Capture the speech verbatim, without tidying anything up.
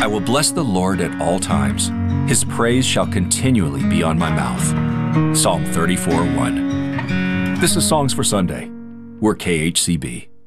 will bless the Lord at all times. His praise shall continually be on my mouth. Psalm thirty-four one. This is Songs for Sunday. We're K H C B.